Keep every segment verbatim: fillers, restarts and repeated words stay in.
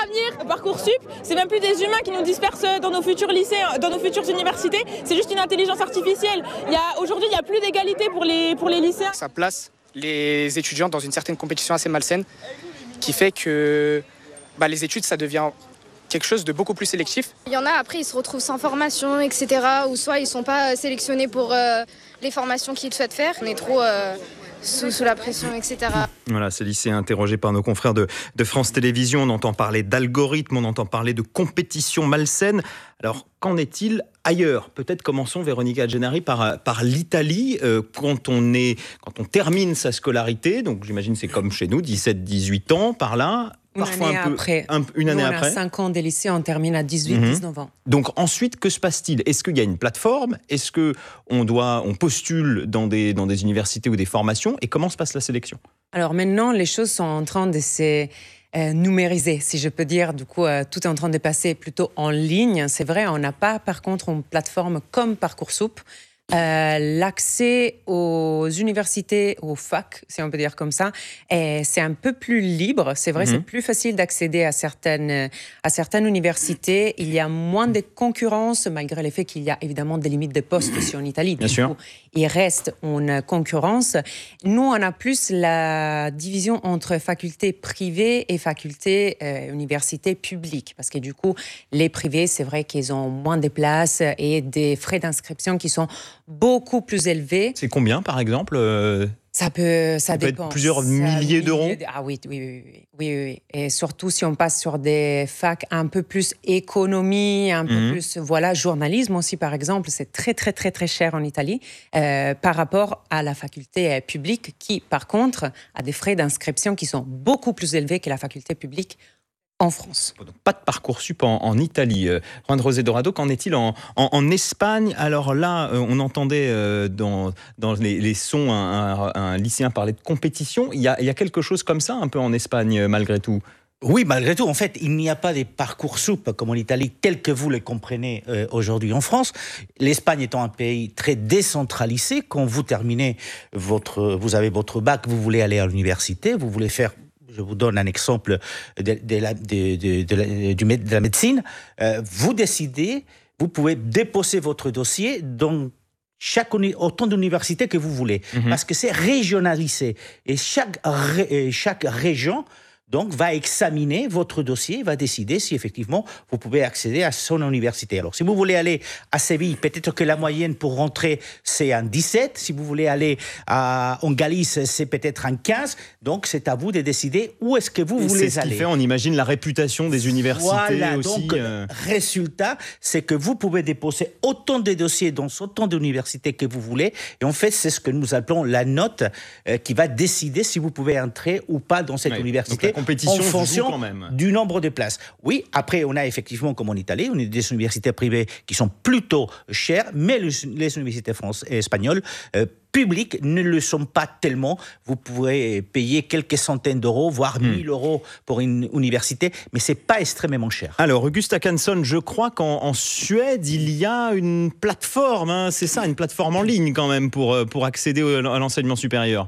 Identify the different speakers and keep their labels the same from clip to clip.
Speaker 1: l'avenir. Parcoursup, c'est même plus des humains qui nous dispersent dans nos futurs lycées, dans nos futures universités. C'est juste une intelligence artificielle. Il y a, aujourd'hui, il n'y a plus d'égalité pour les, pour les lycéens.
Speaker 2: Ça place les étudiants dans une certaine compétition assez malsaine qui fait que bah, les études, ça devient quelque chose de beaucoup plus sélectif.
Speaker 3: Il y en a, après, ils se retrouvent sans formation, et cetera. Ou soit ils ne sont pas sélectionnés pour euh, les formations qu'ils souhaitent faire. On est trop euh, sous, sous la pression, et cetera.
Speaker 4: Voilà, ces lycéens interrogés par nos confrères de, de France Télévisions. On entend parler d'algorithmes, on entend parler de compétition malsaine. Alors, qu'en est-il ailleurs ? Peut-être commençons, Véronica Gennari, par, par l'Italie. Euh, quand, on est, quand on termine sa scolarité, donc j'imagine c'est comme chez nous, dix-sept dix-huit ans, par là.
Speaker 5: Une
Speaker 4: Parfois
Speaker 5: année
Speaker 4: un peu,
Speaker 5: après.
Speaker 4: Un, une année
Speaker 5: Nous, on
Speaker 4: après.
Speaker 5: a cinq ans des lycées, on termine à dix-huit dix-neuf ans.
Speaker 4: Donc ensuite, que se passe-t-il ? Est-ce qu'il y a une plateforme ? Est-ce qu'on doit, on postule dans des, dans des universités ou des formations ? Et comment se passe la sélection ?
Speaker 5: Alors maintenant, les choses sont en train de se euh, numériser, si je peux dire. Du coup, euh, tout est en train de passer plutôt en ligne. C'est vrai, on n'a pas par contre une plateforme comme Parcoursup. Euh, l'accès aux universités, aux facs, si on peut dire comme ça, et c'est un peu plus libre. C'est vrai, mmh. c'est plus facile d'accéder à certaines, à certaines universités. Il y a moins de concurrence, malgré le fait qu'il y a évidemment des limites de postes aussi en Italie.
Speaker 4: Bien
Speaker 5: du
Speaker 4: sûr.
Speaker 5: coup, il reste une concurrence. Nous, on a plus la division entre facultés privées et facultés euh, universités publiques. Parce que du coup, les privés, c'est vrai qu'ils ont moins de places et des frais d'inscription qui sont beaucoup plus élevés.
Speaker 4: C'est combien, par exemple euh...
Speaker 5: Ça peut, ça,
Speaker 4: ça peut
Speaker 5: dépend.
Speaker 4: être plusieurs
Speaker 5: ça,
Speaker 4: milliers d'euros.
Speaker 5: De, ah oui, oui, oui, oui, oui, oui. Et surtout si on passe sur des facs un peu plus économie, un peu mmh. plus, voilà, journalisme aussi, par exemple, c'est très, très, très, très cher en Italie euh, par rapport à la faculté publique qui, par contre, a des frais d'inscription qui sont beaucoup plus élevés que la faculté publique en France.
Speaker 4: Donc, pas de Parcoursup en, en Italie. Euh, Juan José Dorado, qu'en est-il en, en, en Espagne ? Alors là, euh, on entendait euh, dans, dans les, les sons un, un, un lycéen parler de compétition. Il y, a, il y a quelque chose comme ça un peu en Espagne, malgré tout ?
Speaker 6: Oui, malgré tout. En fait, il n'y a pas de Parcoursup comme en Italie, tel que vous le comprenez euh, aujourd'hui en France. L'Espagne étant un pays très décentralisé, quand vous terminez votre, vous avez votre bac, vous voulez aller à l'université, vous voulez faire... Je vous donne un exemple de, de, la, de, de, de, la, de la médecine. Euh, vous décidez, vous pouvez déposer votre dossier dans chaque, autant d'universités que vous voulez, mm-hmm. parce que c'est régionalisé. Et chaque, chaque région donc, va examiner votre dossier, va décider si effectivement vous pouvez accéder à son université. Alors, si vous voulez aller à Séville, peut-être que la moyenne pour rentrer, c'est un dix-sept. Si vous voulez aller à, en Galice, c'est peut-être un quinze. Donc, c'est à vous de décider où est-ce que vous
Speaker 4: Et
Speaker 6: voulez
Speaker 4: c'est ce
Speaker 6: aller.
Speaker 4: Qui fait, on imagine, la réputation des universités
Speaker 6: voilà,
Speaker 4: aussi.
Speaker 6: Donc, euh... résultat, c'est que vous pouvez déposer autant de dossiers dans autant d'universités que vous voulez. Et en fait, c'est ce que nous appelons la note euh, qui va décider si vous pouvez entrer ou pas dans cette
Speaker 4: ouais,
Speaker 6: université.
Speaker 4: Compétition
Speaker 6: en fonction
Speaker 4: quand même.
Speaker 6: du nombre de places. Oui, après, on a effectivement, comme en Italie, on a des universités privées qui sont plutôt chères, mais les, les universités françaises et espagnoles euh, publiques ne le sont pas tellement. Vous pourrez payer quelques centaines d'euros, voire mmh. mille euros pour une université, mais ce n'est pas extrêmement cher.
Speaker 4: Alors, Augusta Canson, je crois qu'en en Suède, il y a une plateforme, hein, c'est ça, une plateforme en ligne quand même pour, pour accéder à l'enseignement supérieur.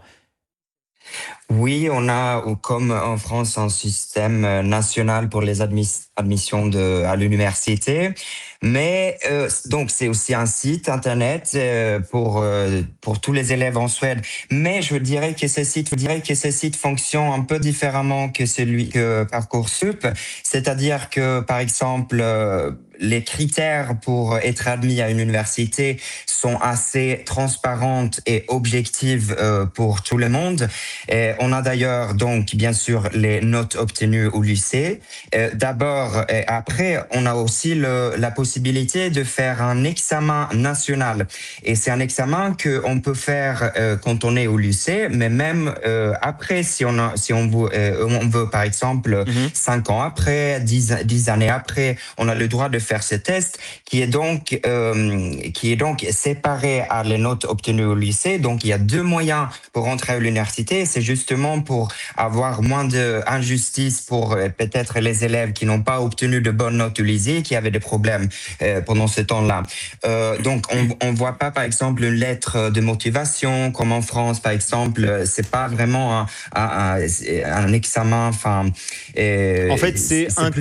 Speaker 7: Oui, on a, comme en France, un système national pour les admis- admissions de, à l'université. Mais euh, donc, c'est aussi un site internet euh, pour, euh, pour tous les élèves en Suède. Mais je dirais que ce site, je dirais que ce site fonctionne un peu différemment que celui que Parcoursup. C'est-à-dire que, par exemple, euh, les critères pour être admis à une université sont assez transparentes et objectives euh, pour tout le monde. Et on a d'ailleurs donc bien sûr les notes obtenues au lycée. Euh, d'abord, et après, on a aussi le, la possibilité de faire un examen national. Et c'est un examen que on peut faire euh, quand on est au lycée, mais même euh, après, si on a, si on veut, euh, on veut par exemple mm-hmm. cinq ans après, dix, dix années après, on a le droit de faire ce test qui est donc euh, qui est donc séparé à les notes obtenues au lycée. Donc il y a deux moyens pour entrer à l'université. C'est justement pour avoir moins d'injustice pour euh, peut-être les élèves qui n'ont pas obtenu de bonnes notes au lycée, qui avaient des problèmes euh, pendant ce temps-là. Euh, donc on on voit pas par exemple une lettre de motivation comme en France par exemple. C'est pas vraiment un, un, un, un examen. Enfin,
Speaker 4: en fait c'est, c'est un